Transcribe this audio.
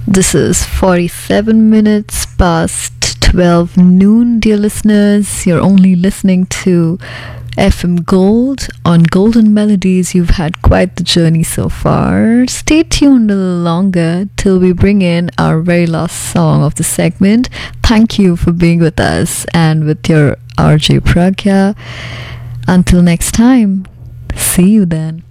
This is 47 minutes past 12 noon, dear listeners. You're only listening to FM Gold on Golden Melodies. You've had quite the journey so far. Stay tuned a little longer till we bring in our very last song of the segment. Thank you for being with us and with your RJ Pragya. Until next time, see you then.